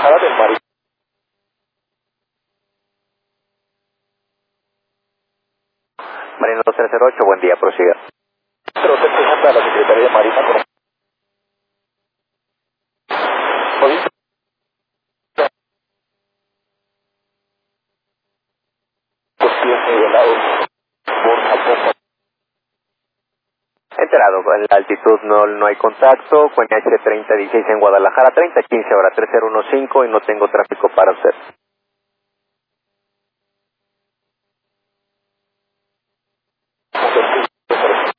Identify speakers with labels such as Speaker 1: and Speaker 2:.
Speaker 1: Guadalajara del Marina.
Speaker 2: Marina 2308, buen día, prosiga.
Speaker 1: Pero te presenta a la Secretaría de Marina con
Speaker 2: Enterado, en la altitud no hay contacto, con H3016 en Guadalajara, 3015, ahora 3015 y no tengo tráfico para usted.